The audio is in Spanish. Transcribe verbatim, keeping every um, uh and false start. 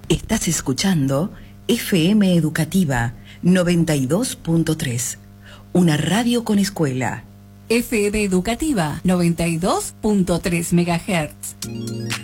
Estás escuchando F M Educativa noventa y dos punto tres, una radio con escuela. F M Educativa noventa y dos punto tres megahertz.